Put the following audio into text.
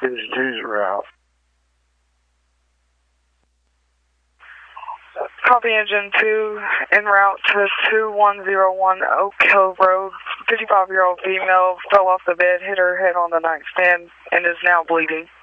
Division 2's route. Copy engine 2, en route to 2101 Oak Hill Road. 55-year-old female fell off the bed, hit her head on the nightstand, and is now bleeding.